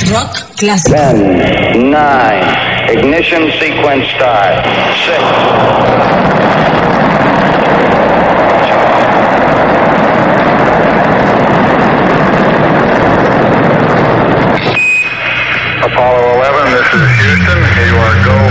Rock clásico. 10, 9, ignition sequence start. 6. Apollo 11, this is Houston. You are go